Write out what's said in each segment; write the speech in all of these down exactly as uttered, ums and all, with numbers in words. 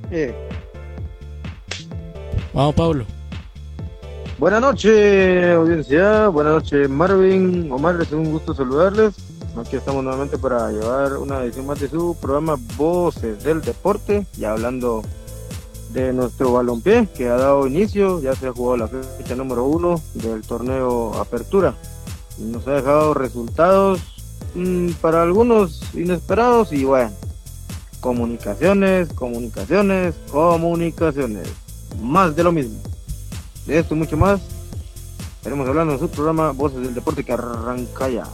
Eh, Vamos, Pablo. Buenas noches, audiencia. Buenas noches, Marvin. Omar, es un gusto saludarles. Aquí estamos nuevamente para llevar una edición más de su programa Voces del Deporte. Ya hablando de nuestro balompié que ha dado inicio. Ya se ha jugado la fecha número uno del torneo Apertura. Nos ha dejado resultados mmm, para algunos inesperados y bueno, comunicaciones, comunicaciones, comunicaciones. Más de lo mismo. De esto y mucho más estaremos hablando en su programa Voces del Deporte, que arranca ya.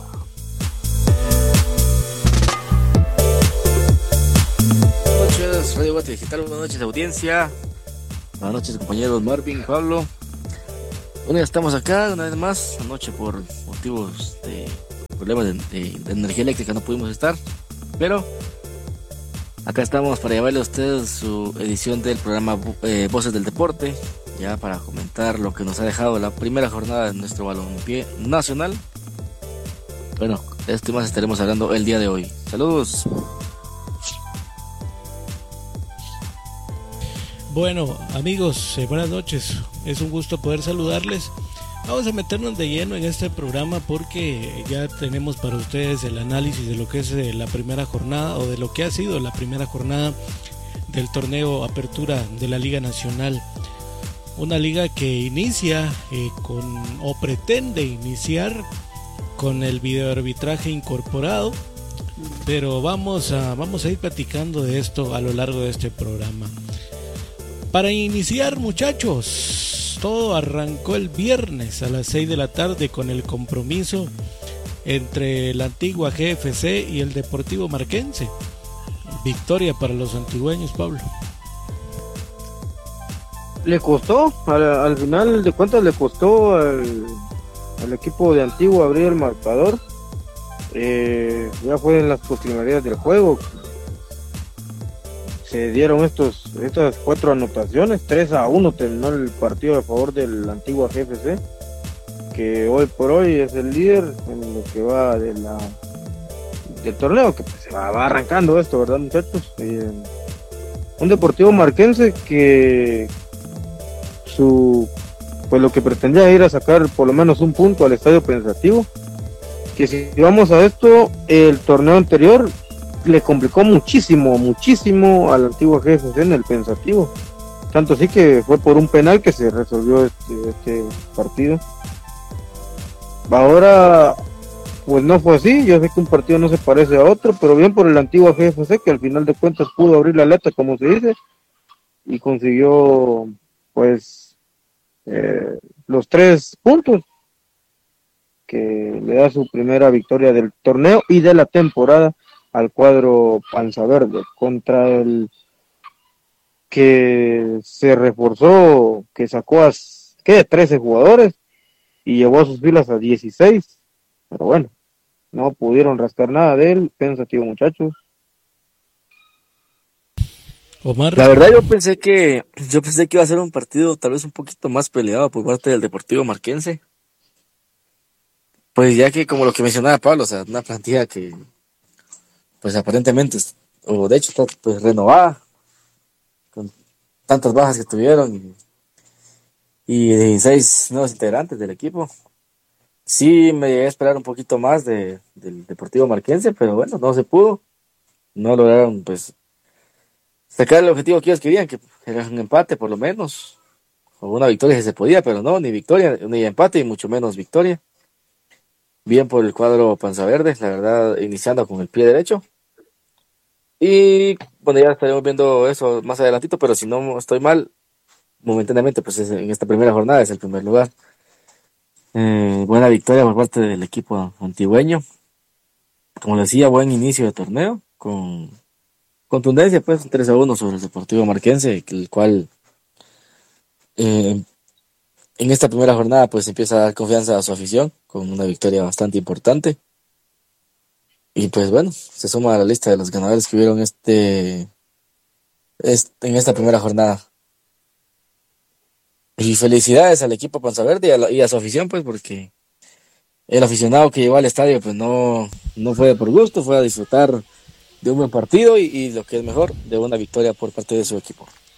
Buenas noches, Radio Guate Digital, buenas noches, audiencia. Buenas noches, compañeros Marvin, Pablo. Bueno, ya estamos acá una vez más. Anoche, por motivos de problemas de, de, de energía eléctrica, no pudimos estar, pero acá estamos para llevarle a ustedes su edición del programa eh, Voces del Deporte, ya para comentar lo que nos ha dejado la primera jornada de nuestro balompié nacional. Bueno, de esto y más estaremos hablando el día de hoy. Saludos. Bueno, amigos, eh, buenas noches. Es un gusto poder saludarles. Vamos a meternos de lleno en este programa porque ya tenemos para ustedes el análisis de lo que es eh, la primera jornada, o de lo que ha sido la primera jornada del torneo Apertura de la Liga Nacional. Una liga que inicia eh, con o pretende iniciar con el videoarbitraje incorporado, pero vamos a, vamos a ir platicando de esto a lo largo de este programa. Para iniciar, muchachos, todo arrancó el viernes a las seis de la tarde con el compromiso entre la antigua G F C y el Deportivo Marquense. Victoria para los antigüeños, Pablo. Le costó, al, al final de cuentas le costó al, al equipo de Antigua abrir el marcador. Eh, ya fue en las posibilidades del juego. Se dieron estos estas cuatro anotaciones. Tres a uno terminó el partido a favor del Antigua G F C, que hoy por hoy es el líder en lo que va de la del torneo, que pues se va, va arrancando esto, ¿verdad, muchachos? Eh, un Deportivo Marquense que su pues lo que pretendía ir a sacar por lo menos un punto al Estadio Pensativo, que si vamos a esto, el torneo anterior le complicó muchísimo, muchísimo al antiguo G F C en el Pensativo, tanto así que fue por un penal que se resolvió este, este partido. Ahora pues no fue así. Yo sé que un partido no se parece a otro, pero bien por el antiguo G F C, que al final de cuentas pudo abrir la aleta, como se dice, y consiguió pues eh, los tres puntos que le da su primera victoria del torneo y de la temporada al cuadro Panza Verde, contra el que se reforzó, que sacó a ¿qué? trece jugadores y llevó a sus filas a dieciséis, pero bueno, no pudieron rascar nada de él. Pensativo, muchachos. Omar. La verdad yo pensé que yo pensé que iba a ser un partido tal vez un poquito más peleado por parte del Deportivo Marquense. Pues ya que, como lo que mencionaba Pablo, o sea, una plantilla que pues aparentemente, o de hecho está pues renovada, con tantas bajas que tuvieron y, y dieciséis nuevos integrantes del equipo. Sí me llegué a esperar un poquito más de, del Deportivo Marquense, pero bueno, no se pudo. No lograron pues sacar el objetivo que ellos querían, que era un empate por lo menos, o una victoria si se podía, pero no, ni victoria, ni empate y mucho menos victoria. Bien por el cuadro Panza Verde, la verdad, iniciando con el pie derecho. Y bueno, ya estaremos viendo eso más adelantito, pero si no estoy mal, momentáneamente, pues es, en esta primera jornada es el primer lugar. Eh, buena victoria por parte del equipo antigüeño. Como decía, buen inicio de torneo, con contundencia, pues, tres a uno sobre el Deportivo Marquense, el cual eh, en esta primera jornada pues empieza a dar confianza a su afición, con una victoria bastante importante. Y pues bueno, se suma a la lista de los ganadores que hubieron este, este en esta primera jornada. Y felicidades al equipo Panza Verde y a, la, y a su afición, pues, porque el aficionado que llegó al estadio pues no, no fue por gusto, fue a disfrutar de un buen partido y, y lo que es mejor, de una victoria por parte de su equipo.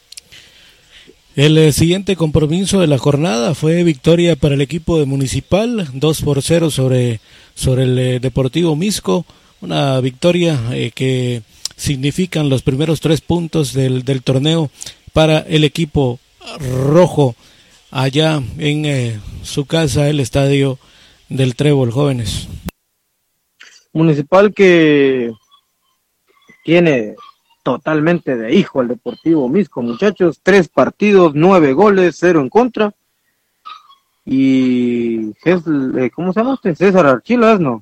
El eh, siguiente compromiso de la jornada fue victoria para el equipo de Municipal, dos por cero sobre, sobre el eh, Deportivo Misco, una victoria eh, que significan los primeros tres puntos del, del torneo para el equipo rojo allá en eh, su casa, el estadio del Trébol, jóvenes. Municipal que tiene totalmente de hijo al Deportivo Misco, muchachos, tres partidos, nueve goles, cero en contra, y ¿cómo se llama usted? César Archilas, ¿no?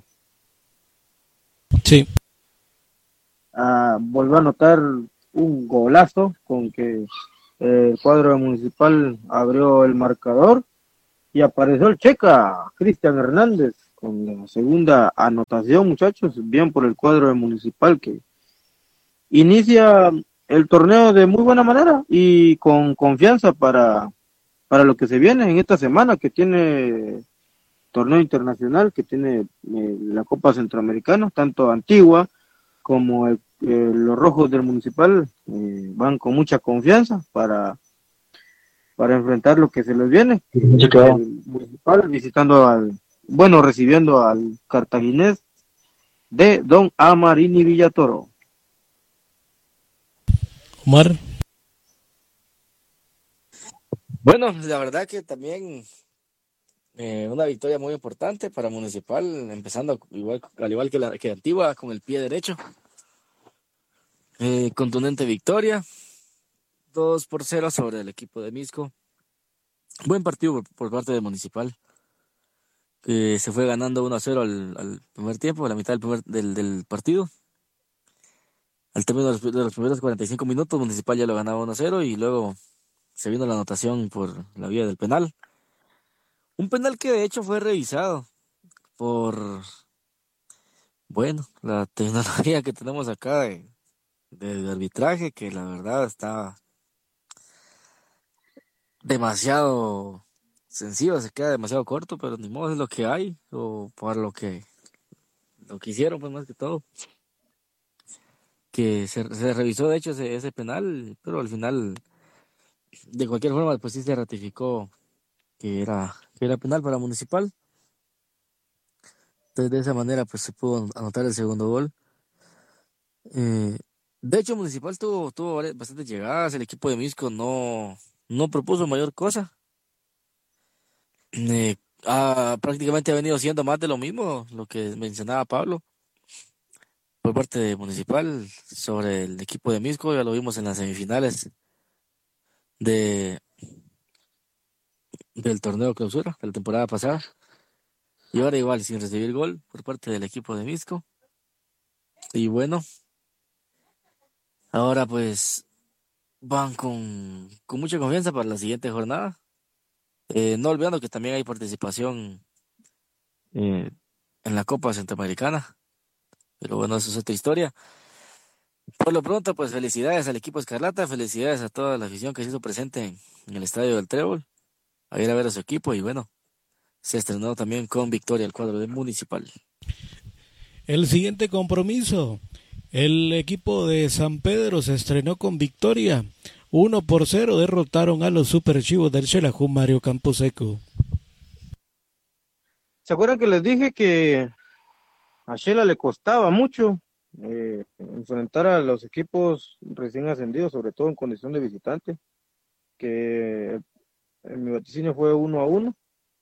Sí. Ah, volvió a anotar un golazo con que eh, el cuadro de Municipal abrió el marcador y apareció el Checa, Cristian Hernández, con la segunda anotación, muchachos, bien por el cuadro de Municipal que inicia el torneo de muy buena manera y con confianza para, para lo que se viene en esta semana, que tiene torneo internacional, que tiene eh, la Copa Centroamericana, tanto Antigua como el, eh, los rojos del Municipal eh, van con mucha confianza para, para enfrentar lo que se les viene. Sí, claro. El Municipal visitando al, bueno, recibiendo al cartaginés de Don Amarini Villatoro. Omar. Bueno, la verdad que también eh, una victoria muy importante para Municipal, empezando igual, al igual que la que Antigua, con el pie derecho. Eh, contundente victoria, dos por cero sobre el equipo de Misco. Buen partido por, por parte de Municipal, que se fue ganando uno a cero al, al primer tiempo, a la mitad del, primer, del, del partido. Al término de los, de los primeros cuarenta y cinco minutos, Municipal ya lo ganaba uno a cero y luego se vino la anotación por la vía del penal. Un penal que de hecho fue revisado por, bueno, la tecnología que tenemos acá de, de arbitraje, que la verdad está demasiado sencillo, se queda demasiado corto, pero ni modo, es lo que hay, o por lo que, lo que hicieron, pues más que todo. Que se, se revisó de hecho ese, ese penal, pero al final, de cualquier forma, pues sí se ratificó que era, que era penal para Municipal. Entonces de esa manera pues se pudo anotar el segundo gol. Eh, de hecho Municipal tuvo, tuvo bastantes llegadas, el equipo de Misco no, no propuso mayor cosa. Eh, ah, prácticamente ha venido siendo más de lo mismo, lo que mencionaba Pablo. Por parte de Municipal sobre el equipo de Misco, ya lo vimos en las semifinales de del torneo clausura de la temporada pasada, y ahora igual sin recibir gol por parte del equipo de Misco. Y bueno, ahora pues van con, con mucha confianza para la siguiente jornada, eh, no olvidando que también hay participación eh, en la Copa Centroamericana, pero bueno, eso es otra historia. Por lo pronto, pues felicidades al equipo Escarlata, felicidades a toda la afición que se hizo presente en, en el estadio del Trébol, a ir a ver a su equipo, y bueno, se estrenó también con victoria el cuadro de Municipal. El siguiente compromiso, el equipo de San Pedro se estrenó con victoria, uno por cero derrotaron a los superchivos del Xelajú Mario Camposeco. ¿Se acuerdan que les dije que a Xela le costaba mucho eh, enfrentar a los equipos recién ascendidos, sobre todo en condición de visitante? Que en mi vaticinio fue uno a uno,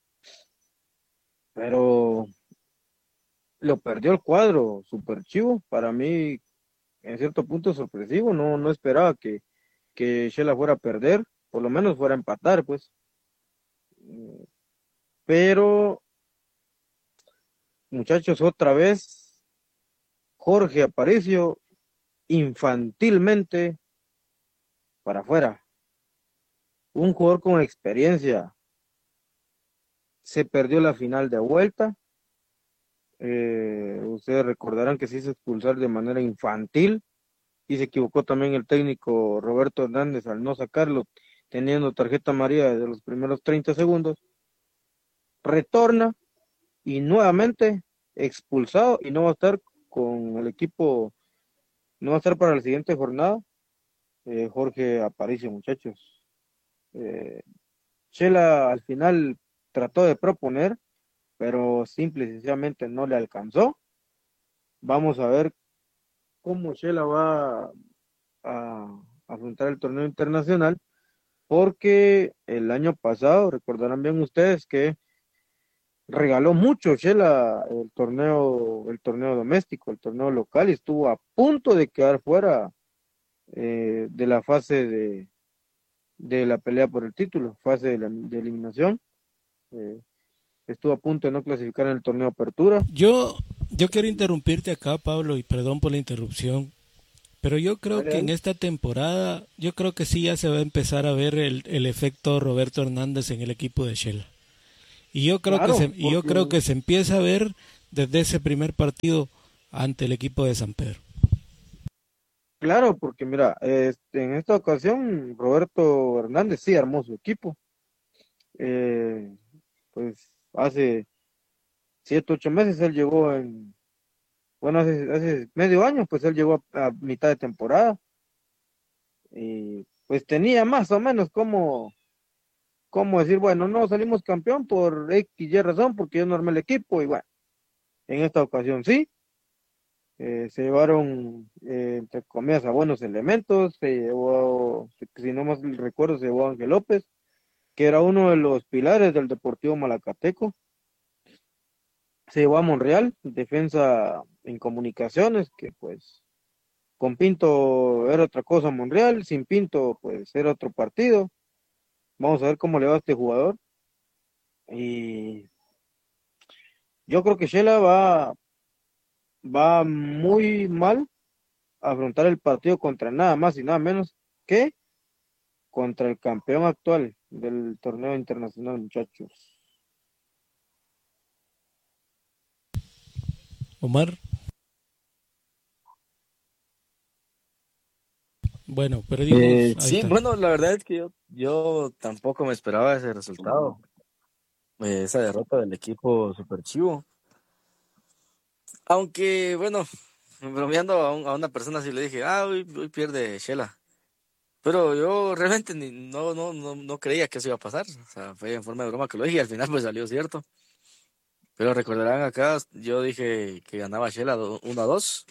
pero lo perdió el cuadro super chivo. Para mí, en cierto punto sorpresivo, no, no esperaba que, que Xela fuera a perder, por lo menos fuera a empatar, pues. Pero, muchachos, otra vez, Jorge Aparicio infantilmente para afuera. Un jugador con experiencia. Se perdió la final de vuelta. Eh, ustedes recordarán que se hizo expulsar de manera infantil y se equivocó también el técnico Roberto Hernández al no sacarlo, teniendo tarjeta amarilla desde los primeros treinta segundos. Retorna y nuevamente expulsado, y no va a estar con el equipo, no va a estar para la siguiente jornada. eh, Jorge Aparicio, muchachos. Eh, Shela al final trató de proponer, pero simple y sencillamente no le alcanzó. Vamos a ver cómo Shela va a afrontar el torneo internacional, porque el año pasado, recordarán bien ustedes que regaló mucho Shela el torneo, el torneo doméstico, el torneo local, y estuvo a punto de quedar fuera eh, de la fase de, de la pelea por el título, fase de, la, de eliminación. Eh, estuvo a punto de no clasificar en el torneo Apertura. Yo, yo quiero interrumpirte acá, Pablo, y perdón por la interrupción, pero yo creo Dale, que en dale. esta temporada, yo creo que sí ya se va a empezar a ver el, el efecto Roberto Hernández en el equipo de Shela. Y yo creo Claro, que se, y yo porque- creo que se empieza a ver desde ese primer partido ante el equipo de San Pedro. Claro, porque mira, este, en esta ocasión Roberto Hernández sí armó su equipo. Eh, pues hace siete, ocho meses él llegó en, bueno, hace, hace medio año, pues él llegó a, a mitad de temporada y pues tenía más o menos como, como decir, bueno, no salimos campeón por X y razón, porque yo no armé el equipo y bueno, en esta ocasión sí. Eh, se llevaron, eh, entre comillas, a buenos elementos. Se llevó, si no más recuerdo, se llevó a Ángel López, que era uno de los pilares del Deportivo Malacateco. Se llevó a Monreal, defensa en comunicaciones, que pues con Pinto era otra cosa Monreal, sin Pinto pues era otro partido. Vamos a ver cómo le va a este jugador. Y yo creo que Shela va, va muy mal a afrontar el partido contra nada más y nada menos que contra el campeón actual del torneo internacional, muchachos. Omar. Bueno, perdimos. Eh, Ahí sí, está. bueno, la verdad es que yo, yo tampoco me esperaba ese resultado, eh, esa derrota del equipo Super Chivo. Aunque, bueno, bromeando a, un- a una persona sí le dije, ah, hoy, hoy pierde Shela. Pero yo realmente ni- no, no, no, no creía que eso iba a pasar. O sea, fue en forma de broma que lo dije y al final pues salió cierto. Pero recordarán acá, yo dije que ganaba Shela do- uno a dos,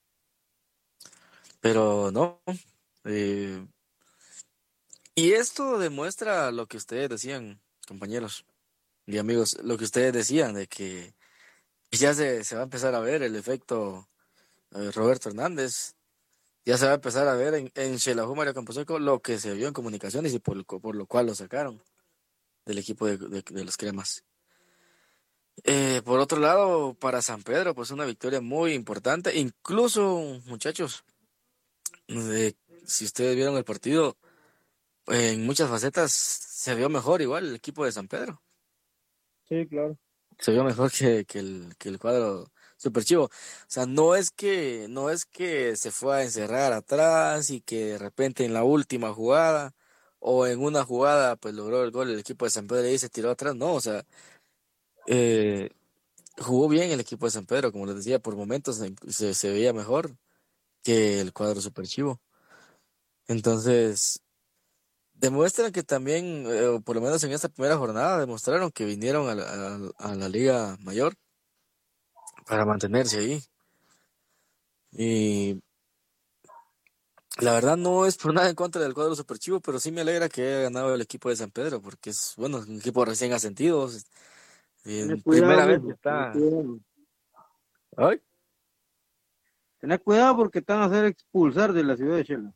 pero no. eh, y esto demuestra lo que ustedes decían, compañeros y amigos, lo que ustedes decían de que ya se, se va a empezar a ver el efecto eh, Roberto Hernández. Ya se va a empezar a ver en, en Xelajú Mario Camposeco lo que se vio en comunicaciones y por, lo cu- por lo cual lo sacaron del equipo de, de- de los Cremas. Eh, por otro lado, para San Pedro, pues una victoria muy importante. Incluso, muchachos, eh, si ustedes vieron el partido, en muchas facetas se vio mejor igual el equipo de San Pedro. Sí, claro. Se vio mejor que, que el, que el cuadro Super Chivo. O sea, no es que, no es que se fue a encerrar atrás y que de repente en la última jugada o en una jugada pues logró el gol el equipo de San Pedro y se tiró atrás. No, o sea, eh, jugó bien el equipo de San Pedro, como les decía, por momentos se, se, se veía mejor que el cuadro Super Chivo. Entonces, demuestran que también, eh, o por lo menos en esta primera jornada, demostraron que vinieron a la, a a la Liga Mayor para mantenerse ahí. Y la verdad no es por nada en contra del cuadro Super Chivo, pero sí me alegra que haya ganado el equipo de San Pedro, porque es, bueno, un equipo recién ascendido. es- Tener eh, cuidado, primera vez que mijo, tener está. cuidado. ¿Ay? Tener cuidado porque te van a hacer expulsar de la ciudad de Shela.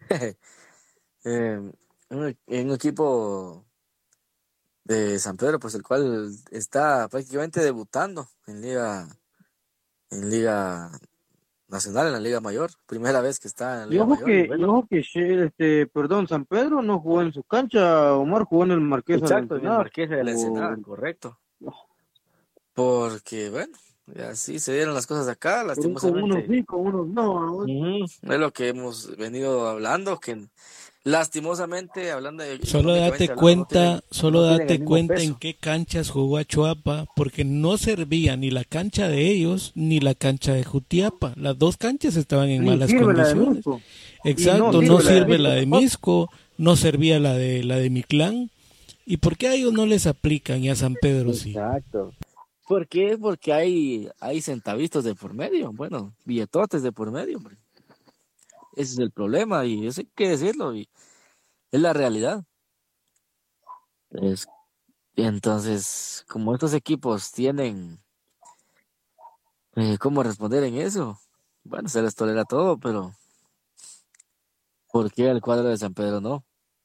Eh, un, en un equipo de San Pedro, pues el cual está prácticamente debutando en Liga, en Liga Nacional, en la Liga Mayor. Primera vez que está en la Y Liga ojo Mayor. Y que, y bueno, ojo que She- este, perdón, San Pedro no jugó en su cancha, Omar jugó en el Marqués de la exacto, en el Ensenada. Marqués de la Ensenada, Por, correcto. Porque, bueno, y así se dieron las cosas acá, por un con unos lastimosamente. sí, con unos no. ¿No? Ujú, es lo que hemos venido hablando, que lastimosamente, hablando de, Solo económicamente date hablando, no cuenta, tienen, solo no tienen el date mismo cuenta en peso. qué canchas jugó Achuapa, porque no servía ni la cancha de ellos ni la cancha de Jutiapa. Las dos canchas estaban en Ni malas sirve la de condiciones. Misco. Y no Exacto, sirve no la de sirve la Misco de tampoco. Misco, no servía la de la de mi clan. ¿Y por qué a ellos no les aplican y a San Pedro sí? Exacto. ¿Por qué? Porque hay, hay centavitos de por medio, bueno, billetotes de por medio, hombre. Ese es el problema y eso hay que decirlo, y es la realidad. Es- entonces, como estos equipos tienen eh, cómo responder en eso, bueno, se les tolera todo, pero ¿por qué el cuadro de San Pedro no?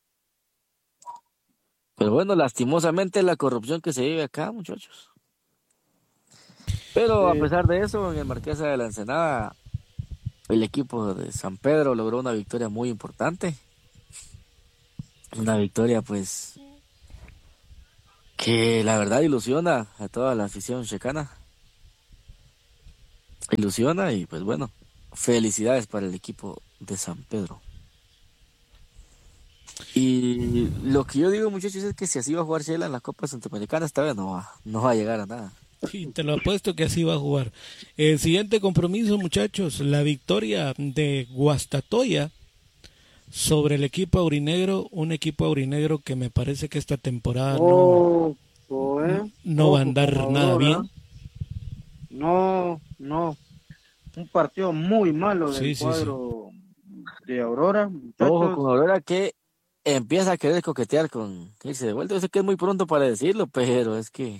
Pero bueno, lastimosamente la corrupción que se vive acá, muchachos. Pero a Sí, pesar de eso, en el Marquesa de la Ensenada, el equipo de San Pedro logró una victoria muy importante. Una victoria, pues, que la verdad ilusiona a toda la afición checana. Ilusiona y pues bueno, felicidades para el equipo de San Pedro. Y lo que yo digo, muchachos, es que si así va a jugar Shela en la Copa Centroamericana, esta vez no va, no va a llegar a nada. Sí, te lo apuesto que así va a jugar. El siguiente compromiso, muchachos, la victoria de Guastatoya sobre el equipo aurinegro, un equipo aurinegro que me parece que esta temporada no, ojo, eh. no va a Ojo con andar nada Aurora. bien. No, no. Un partido muy malo Sí, del sí, sí. cuadro de Aurora, Ojo muchachos. con Aurora que empieza a querer coquetear con irse de vuelta. Yo sé que es muy pronto para decirlo, pero es que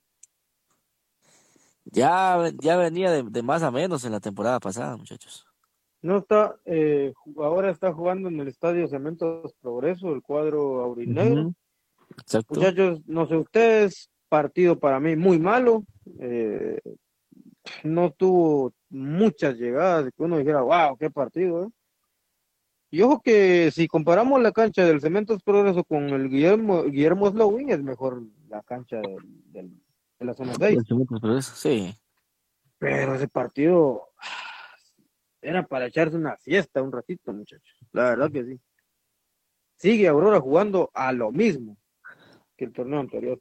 ya, ya venía de, de más a menos en la temporada pasada, muchachos. No está, eh, ju- ahora está jugando en el Estadio Cementos Progreso, el cuadro aurinegro. Ujú. Exacto. Muchachos, no sé ustedes, partido para mí muy malo. eh, no tuvo muchas llegadas de que uno dijera, wow, qué partido, ¿eh? Y ojo que si comparamos la cancha del Cementos Progreso con el Guillermo, Guillermo Slowing, es mejor la cancha del, del- de la zona seis. Los minutos, pero eso, sí. Pero ese partido era para echarse una siesta un ratito, muchachos. La verdad que sí. Sigue Aurora jugando a lo mismo que el torneo anterior.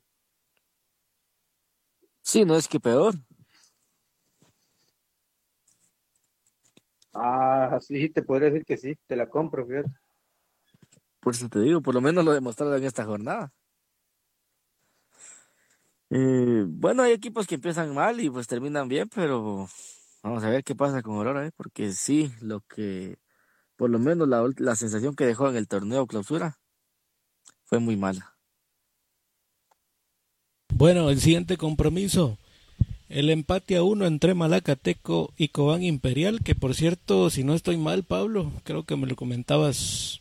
Sí, no es que peor. Ah, sí, te podría decir que sí, te la compro, fíjate. Por eso te digo, por lo menos lo demostraron en esta jornada. Eh, bueno, hay equipos que empiezan mal y pues terminan bien, pero vamos a ver qué pasa con Aurora, ¿eh? Porque sí, lo que, por lo menos la, ult- la sensación que dejó en el torneo clausura fue muy mala. Bueno, el siguiente compromiso, el empate a uno entre Malacateco y Cobán Imperial, que por cierto, si no estoy mal, Pablo, creo que me lo comentabas,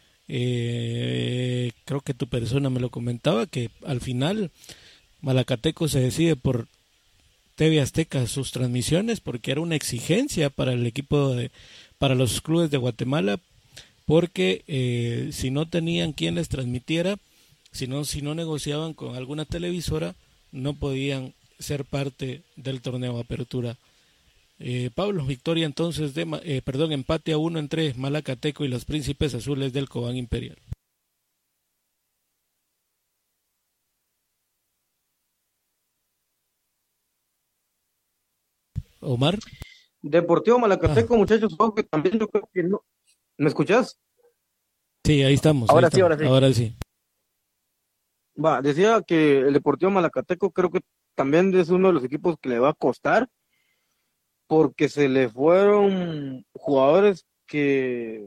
eh, creo que tu persona me lo comentaba, que al final Malacateco se decide por T V Azteca sus transmisiones porque era una exigencia para el equipo de, para los clubes de Guatemala, porque eh, si no tenían quien les transmitiera, si no, si no negociaban con alguna televisora, no podían ser parte del torneo Apertura. Eh, Pablo, victoria entonces de, eh, perdón, empate a uno entre Malacateco y los Príncipes Azules del Cobán Imperial. Omar. Deportivo Ah, Malacateco, muchachos, ojo que también yo creo que no. ¿Me escuchás? sí, ahí estamos, ahí Ahora sí, estamos. ahora sí. Ahora sí. Va, decía que el Deportivo Malacateco creo que también es uno de los equipos que le va a costar porque se le fueron jugadores que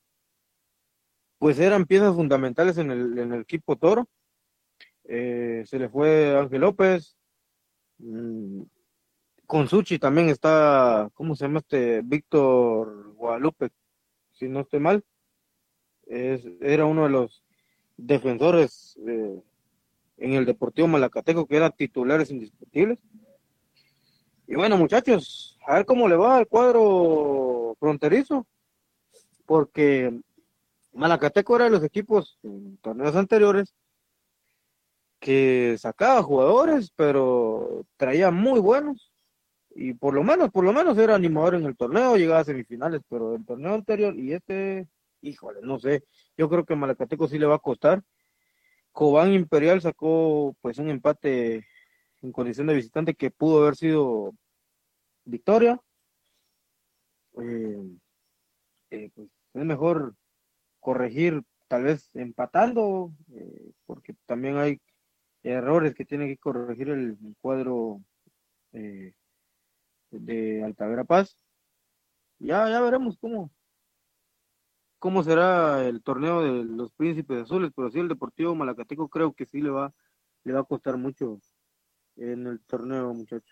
pues eran piezas fundamentales en el, en el equipo Toro. Eh, se le fue Ángel López, mm, con Suchi también está, ¿cómo se llama este? Víctor Guadalupe, si no estoy mal. Es, era uno de los defensores eh, en el Deportivo Malacateco que eran titulares indiscutibles. Y bueno, muchachos, a ver cómo le va al cuadro fronterizo, porque Malacateco era de los equipos en torneos anteriores que sacaba jugadores, pero traía muy buenos. Y por lo menos, por lo menos era animador en el torneo, llegaba a semifinales, pero el torneo anterior y este, híjole, no sé, yo creo que Malacateco sí le va a costar. Cobán Imperial sacó pues un empate en condición de visitante que pudo haber sido victoria. Eh, eh, pues es mejor corregir tal vez empatando, eh, porque también hay errores que tiene que corregir el, el cuadro eh, de Altavera Paz. Ya, ya veremos cómo, cómo será el torneo de los Príncipes Azules, pero sí el Deportivo Malacateco creo que sí le va, le va a costar mucho en el torneo, muchachos.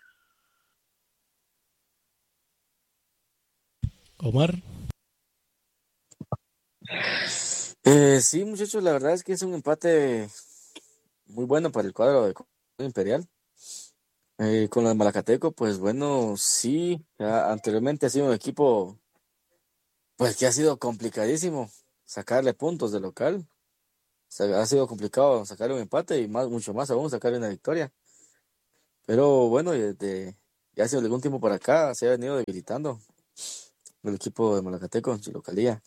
Omar. Eh, sí, muchachos, la verdad es que es un empate muy bueno para el cuadro de Imperial. Eh, con el Malacateco, pues bueno, sí, ya anteriormente ha sido un equipo, pues que ha sido complicadísimo sacarle puntos de local. O sea, ha sido complicado sacar un empate y más, mucho más aún sacar una victoria. Pero bueno, y desde ya hace algún tiempo para acá se ha venido debilitando el equipo de Malacateco en su localía.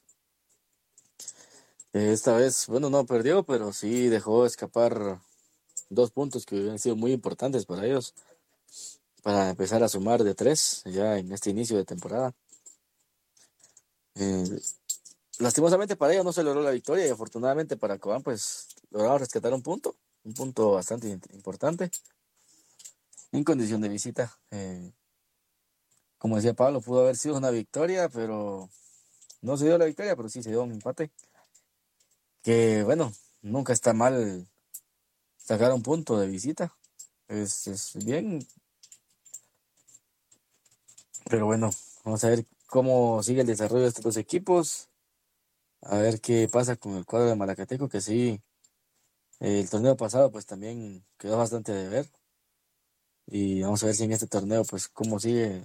Eh, esta vez, bueno, no perdió, pero sí dejó escapar dos puntos que hubieran sido muy importantes para ellos, para empezar a sumar de tres ya en este inicio de temporada. Eh, lastimosamente para ellos no se logró la victoria y afortunadamente para Cobán pues lograron rescatar un punto, un punto bastante importante en condición de visita. Eh, como decía Pablo, pudo haber sido una victoria, pero no se dio la victoria, pero sí se dio un empate. Que bueno, nunca está mal sacar un punto de visita. Es, es bien. Pero bueno, vamos a ver cómo sigue el desarrollo de estos dos equipos. A ver qué pasa con el cuadro de Malacateco, que sí, el torneo pasado pues también quedó bastante de ver. Y vamos a ver si en este torneo pues cómo sigue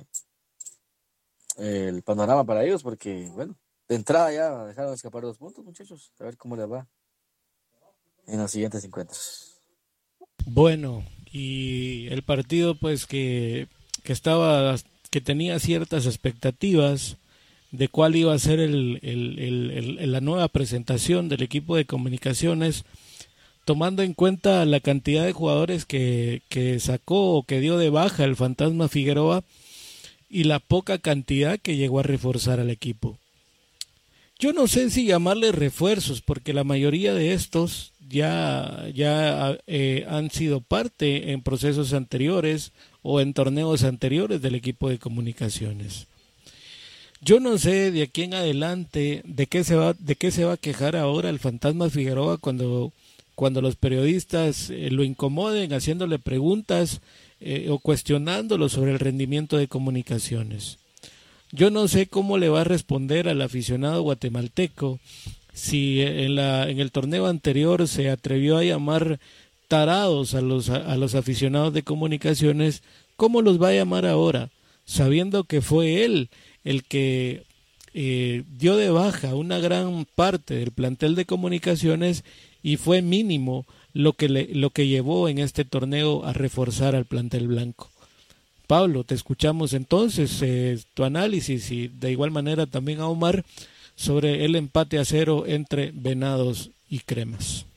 el panorama para ellos, porque bueno, de entrada ya dejaron escapar dos puntos, muchachos. A ver cómo les va en los siguientes encuentros. Bueno, y el partido pues que, que estaba, que tenía ciertas expectativas de cuál iba a ser el, el, el, el, la nueva presentación del equipo de comunicaciones, tomando en cuenta la cantidad de jugadores que, que sacó o que dio de baja el Fantasma Figueroa y la poca cantidad que llegó a reforzar al equipo. Yo no sé si llamarle refuerzos, porque la mayoría de estos ya, ya eh, han sido parte en procesos anteriores o en torneos anteriores del equipo de comunicaciones. Yo no sé de aquí en adelante de qué se va, de qué se va a quejar ahora el Fantasma Figueroa cuando, cuando los periodistas eh, lo incomoden haciéndole preguntas eh, o cuestionándolo sobre el rendimiento de comunicaciones. Yo no sé cómo le va a responder al aficionado guatemalteco si en, la, en el torneo anterior se atrevió a llamar tarados a los, a, a los aficionados de comunicaciones, ¿cómo los va a llamar ahora? Sabiendo que fue él el que eh, dio de baja una gran parte del plantel de comunicaciones y fue mínimo lo que, le, lo que llevó en este torneo a reforzar al plantel blanco. Pablo, te escuchamos entonces eh, tu análisis y de igual manera también a Omar sobre el empate a cero entre Venados y Cremas.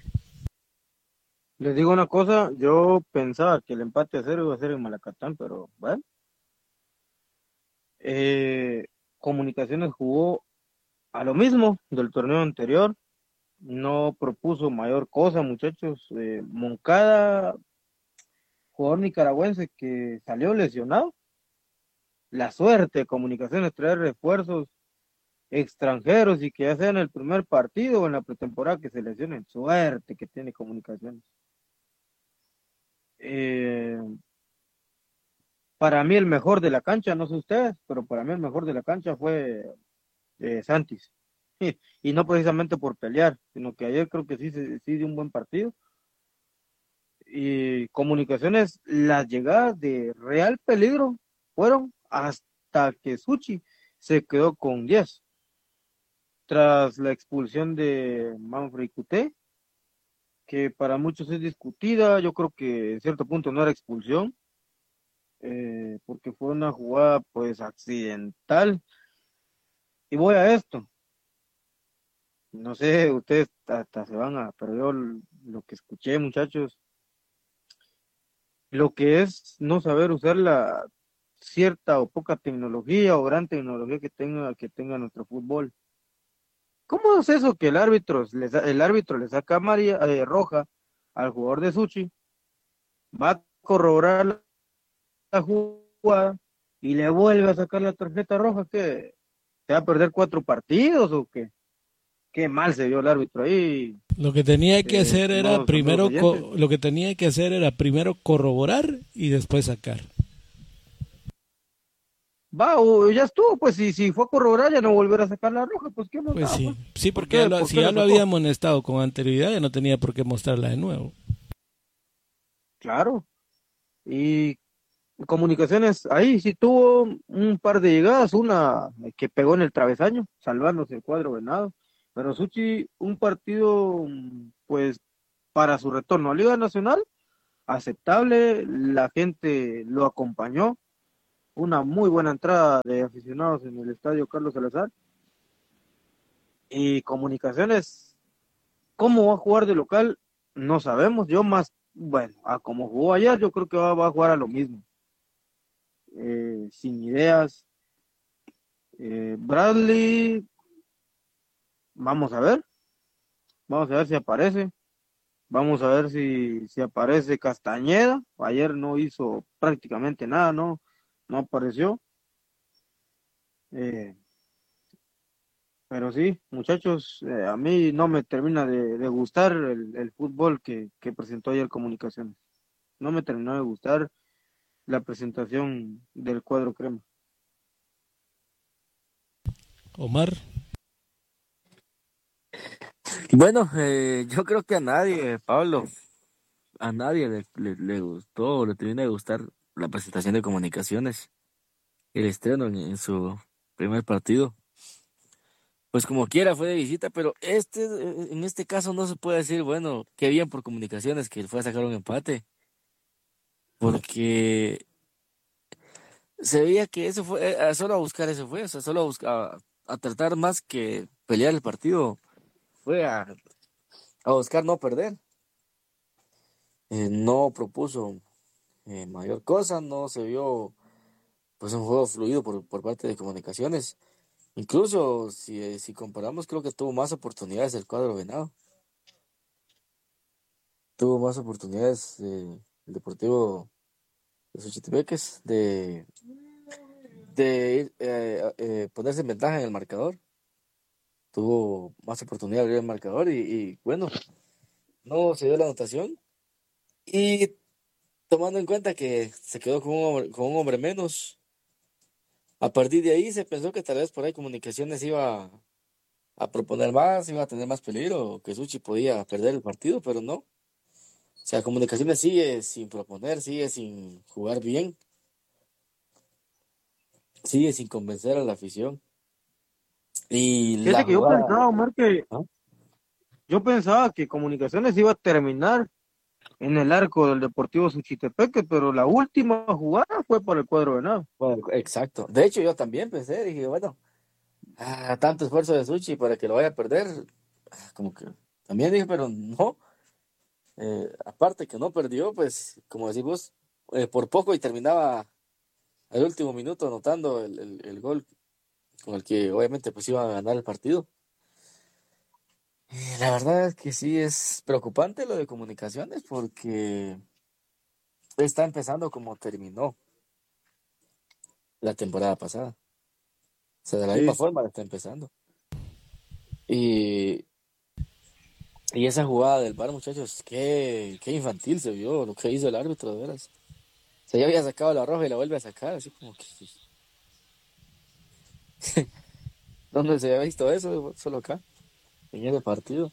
Les digo una cosa, yo pensaba que el empate a cero iba a ser en Malacatán, pero bueno. Eh, Comunicaciones jugó a lo mismo del torneo anterior, no propuso mayor cosa, muchachos. Eh, Moncada, jugador nicaragüense que salió lesionado, la suerte de Comunicaciones traer refuerzos extranjeros y que ya sea en el primer partido o en la pretemporada que se lesionen, suerte que tiene Comunicaciones. Eh, para mí el mejor de la cancha, no sé ustedes, pero para mí el mejor de la cancha fue eh, Santis. Y no precisamente por pelear, sino que ayer creo que sí, sí dio un buen partido. Y Comunicaciones, las llegadas de real peligro fueron hasta que Suchi se quedó con diez. Tras la expulsión de Manfred Cuté, que para muchos es discutida, yo creo que en cierto punto no era expulsión, eh, porque fue una jugada pues accidental. Y voy a esto, no sé, ustedes hasta se van a, pero yo lo que escuché, muchachos, lo que es no saber usar la cierta o poca tecnología o gran tecnología que tenga, que tenga nuestro fútbol. ¿Cómo es eso que el árbitro le, sa- el árbitro le saca amarilla, eh, roja al jugador de Suchi, va a corroborar la la jugada y le vuelve a sacar la tarjeta roja? ¿Que se va a perder cuatro partidos o qué? Qué mal se vio el árbitro ahí, Lo que tenía que eh, hacer era estimados amigos primero oyentes. co- lo que tenía que hacer era primero corroborar y después sacar. Va, o ya estuvo, pues si, si fue a corroborar ya no volver a sacar la roja, pues qué más Pues da, sí, pues. sí, ¿Por porque ya qué? lo- ¿Por si qué ya la lo sacó? había amonestado con anterioridad, ya no tenía por qué mostrarla de nuevo. Claro. Y Comunicaciones ahí sí tuvo un par de llegadas, una que pegó en el travesaño, salvándose el cuadro venado. Pero Suchi, un partido, pues, para su retorno a Liga Nacional, aceptable, la gente lo acompañó, una muy buena entrada de aficionados en el estadio Carlos Salazar. Y Comunicaciones, ¿cómo va a jugar de local? No sabemos, yo más, bueno, a como jugó ayer, yo creo que va, va a jugar a lo mismo. Eh, sin ideas. Eh, Bradley, vamos a ver, vamos a ver si aparece, vamos a ver si, si aparece Castañeda. Ayer no hizo prácticamente nada, no, no apareció. Eh, pero sí, muchachos, eh, a mí no me termina de, de gustar el, el fútbol que, que presentó ayer Comunicaciones. No me terminó de gustar la presentación del cuadro crema. Omar, Bueno, eh, yo creo que a nadie, Pablo, a nadie le, le, le gustó, le termina de gustar la presentación de Comunicaciones, el estreno en, en su primer partido. Pues como quiera fue de visita, pero este, eh, en este caso no se puede decir, bueno, qué bien por Comunicaciones que fue a sacar un empate, porque se veía que eso fue, eh, a- solo a buscar eso fue, o sea, solo a buscar, a, a tratar más que pelear el partido, fue a, a buscar no perder. Eh, no propuso eh, mayor cosa, no se vio pues un juego fluido por, por parte de Comunicaciones. Incluso si, eh, si comparamos, creo que tuvo más oportunidades el cuadro venado. Tuvo más oportunidades eh, el Deportivo de Xochitepeques de, de ir, eh, eh, ponerse en ventaja en el marcador. Tuvo más oportunidad de abrir el marcador y, y, bueno, no se dio la anotación. Y tomando en cuenta que se quedó con un hombre, con un hombre menos, a partir de ahí se pensó que tal vez por ahí Comunicaciones iba a proponer más, iba a tener más peligro, que Suchi podía perder el partido, pero no. O sea, Comunicaciones sigue sin proponer, sigue sin jugar bien, sigue sin convencer a la afición. Y la Fíjate que yo jugada, pensaba, Omar, que ¿no? yo pensaba que Comunicaciones iba a terminar en el arco del Deportivo Suchitepeque, pero la última jugada fue para el cuadro venado. Bueno, exacto. De hecho, yo también pensé, dije, bueno, ah, tanto esfuerzo de Suchi para que lo vaya a perder, ah, como que también dije, pero no. Eh, aparte que no perdió, pues, como decís vos, eh, por poco y terminaba al último minuto anotando el, el, el gol con el que obviamente pues iba a ganar el partido. Eh, la verdad es que sí es preocupante lo de Comunicaciones porque está empezando como terminó la temporada pasada. O sea, de la misma Sí, forma la está empezando. Y, y esa jugada del V A R, muchachos, qué, qué infantil se vio lo que hizo el árbitro, de veras. O sea, ya había sacado la roja y la vuelve a sacar, así como que... ¿Dónde se había visto eso? Solo acá, en ese partido.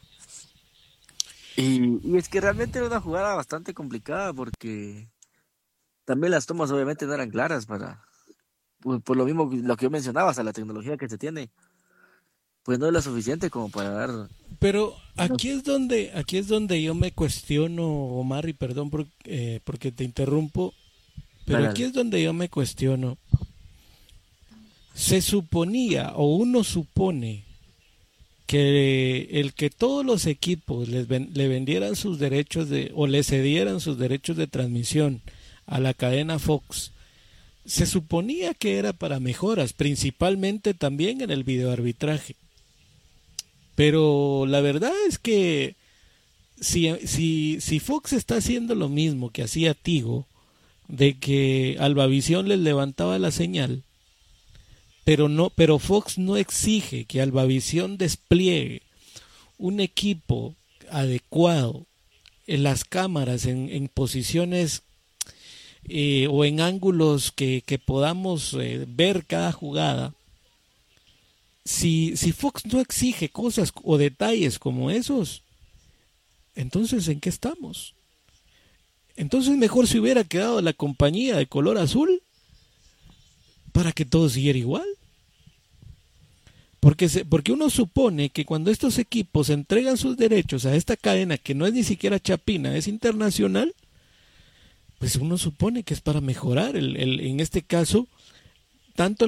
Y, y es que realmente era una jugada bastante complicada porque también las tomas obviamente no eran claras para, por, por lo mismo que- lo que yo mencionaba, o sea, la tecnología que se tiene, pues no es lo suficiente como para dar... pero aquí es donde aquí es donde yo me cuestiono, Omar, y perdón por, eh, porque te interrumpo, pero Dale, aquí dale. es donde yo me cuestiono. Se suponía o uno supone que el que todos los equipos les ven- le vendieran sus derechos de o le cedieran sus derechos de transmisión a la cadena Fox, se suponía que era para mejoras, principalmente también en el videoarbitraje. Pero la verdad es que si, si, si Fox está haciendo lo mismo que hacía Tigo, de que Albavisión les levantaba la señal, pero no, pero Fox no exige que Albavisión despliegue un equipo adecuado en las cámaras, en, en posiciones eh, o en ángulos que, que podamos eh, ver cada jugada. Si, si Fox no exige cosas o detalles como esos, entonces ¿en qué estamos? Entonces mejor se hubiera quedado la compañía de color azul para que todo siguiera igual. Porque, se, porque uno supone que cuando estos equipos entregan sus derechos a esta cadena que no es ni siquiera chapina, es internacional, pues uno supone que es para mejorar, el, el, en este caso, tanto